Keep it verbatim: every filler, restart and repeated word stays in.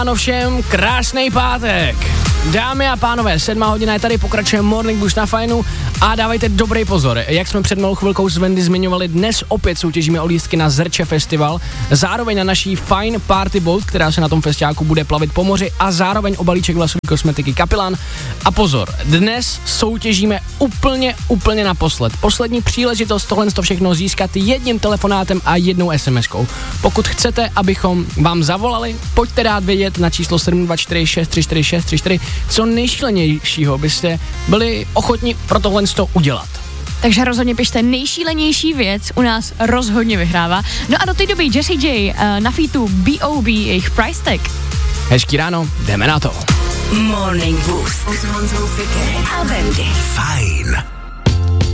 Ano všem, krásný pátek. Dámy a pánové, sedmá hodina je tady, pokračuje Morning Boost na Fajnu a dávejte dobrý pozor. Jak jsme před malou chvilkou s Wendy zmiňovali, dnes opět soutěžíme o lístky na Zrče festival, zároveň na naší Fine Party Boat, která se na tom festiáku bude plavit po moři a zároveň o balíček vlasové kosmetiky Kapilán. A pozor, dnes soutěžíme úplně, úplně naposled. Poslední příležitost tohle to všechno získat jedním telefonátem a jednou SMSkou. Pokud chcete, abychom vám zavolali, pojďte dát vědět na číslo sedm dva čtyři šest tři čtyři šest tři čtyři, co nejšílenějšího byste byli ochotni pro tohle to udělat. Takže rozhodně pište nejšílenější věc, u nás rozhodně vyhrává. No a do té doby Jessie J uh, na featu B O B, jejich Price Tag. Hezký ráno, jdeme na to. Morning Boost s Honzou Fikerem a Wendy. Fajn.